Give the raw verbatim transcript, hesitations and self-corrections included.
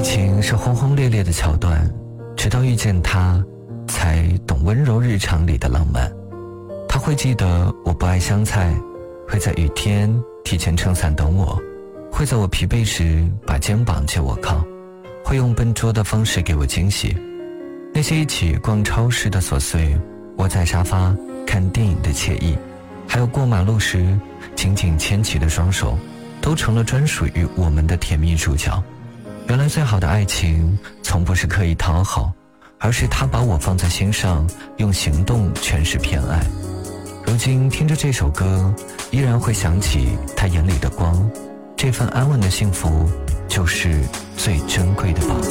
情是轰轰烈烈的桥段，直到遇见他，才懂温柔日常里的浪漫。他会记得我不爱香菜，会在雨天提前撑伞等我，会在我疲惫时把肩膀借我靠，会用笨拙的方式给我惊喜。那些一起逛超市的琐碎，窝在沙发看电影的惬意，还有过马路时紧紧牵起的双手，都成了专属于我们的甜蜜主角。原来最好的爱情从不是刻意讨好，而是他把我放在心上，用行动诠释偏爱。如今听着这首歌，依然会想起他眼里的光，这份安稳的幸福就是最珍贵的宝藏。